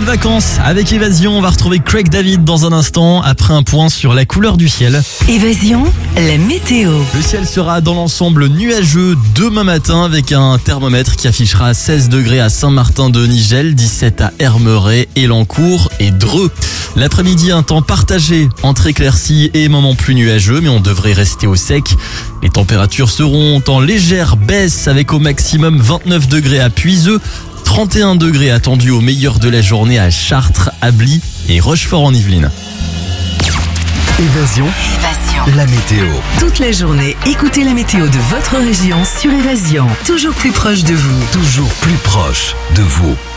vacances avec Évasion. On va retrouver Craig David dans un instant après un point sur la couleur du ciel. Évasion, la météo. Le ciel sera dans l'ensemble nuageux demain matin avec un thermomètre qui affichera 16 degrés à Saint-Martin-de-Nigel, 17 à Hermeret, Elancourt et Dreux. L'après-midi, un temps partagé entre éclaircies et moments plus nuageux, mais on devrait rester au sec. Les températures seront en légère baisse avec au maximum 29 degrés à Puiseux, 31 degrés attendus au meilleur de la journée à Chartres, Ably et Rochefort en Yvelines. Évasion, la météo. Toute la journée, écoutez la météo de votre région sur Évasion. Toujours plus proche de vous. Toujours plus proche de vous.